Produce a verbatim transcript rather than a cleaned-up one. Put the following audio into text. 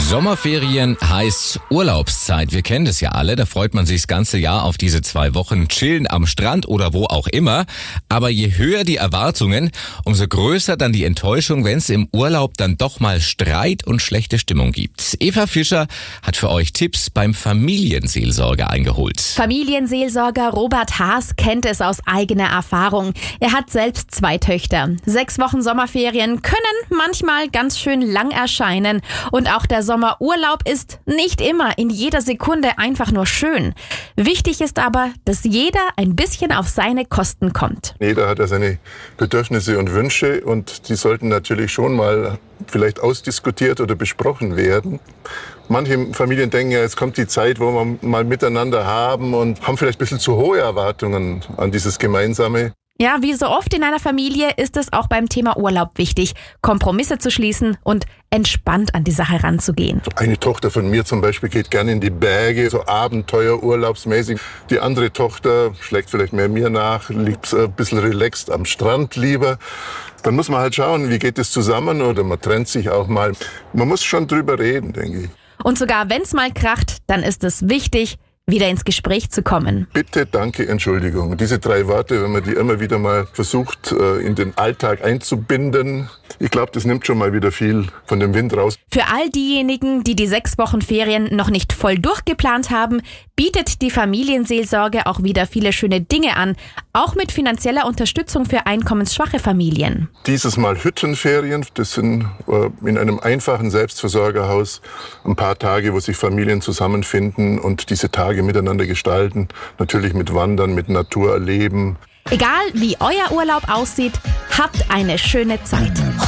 Sommerferien heißt Urlaubszeit. Wir kennen das ja alle. Da freut man sich das ganze Jahr auf diese zwei Wochen Chillen am Strand oder wo auch immer. Aber je höher die Erwartungen, umso größer dann die Enttäuschung, wenn es im Urlaub dann doch mal Streit und schlechte Stimmung gibt. Eva Fischer hat für euch Tipps beim Familienseelsorger eingeholt. Familienseelsorger Robert Haas kennt es aus eigener Erfahrung. Er hat selbst zwei Töchter. Sechs Wochen Sommerferien können manchmal ganz schön lang erscheinen. Und auch der Sommerurlaub ist nicht immer in jeder Sekunde einfach nur schön. Wichtig ist aber, dass jeder ein bisschen auf seine Kosten kommt. Jeder hat ja seine Bedürfnisse und Wünsche und die sollten natürlich schon mal vielleicht ausdiskutiert oder besprochen werden. Manche Familien denken ja, jetzt kommt die Zeit, wo wir mal miteinander haben und haben vielleicht ein bisschen zu hohe Erwartungen an dieses Gemeinsame. Ja, wie so oft in einer Familie ist es auch beim Thema Urlaub wichtig, Kompromisse zu schließen und entspannt an die Sache ranzugehen. Eine Tochter von mir zum Beispiel geht gerne in die Berge, so abenteuerurlaubsmäßig. Die andere Tochter schlägt vielleicht mehr mir nach, liegt ein bisschen relaxed am Strand lieber. Dann muss man halt schauen, wie geht es zusammen oder man trennt sich auch mal. Man muss schon drüber reden, denke ich. Und sogar wenn es mal kracht, dann ist es wichtig, wieder ins Gespräch zu kommen. Bitte, danke, Entschuldigung. Diese drei Worte, wenn man die immer wieder mal versucht, in den Alltag einzubinden, ich glaube, das nimmt schon mal wieder viel von dem Wind raus. Für all diejenigen, die die sechs Wochen Ferien noch nicht voll durchgeplant haben, bietet die Familienseelsorge auch wieder viele schöne Dinge an, auch mit finanzieller Unterstützung für einkommensschwache Familien. Dieses Mal Hüttenferien, das sind äh, in einem einfachen Selbstversorgerhaus ein paar Tage, wo sich Familien zusammenfinden und diese Tage miteinander gestalten. Natürlich mit Wandern, mit Natur erleben. Egal wie euer Urlaub aussieht, habt eine schöne Zeit.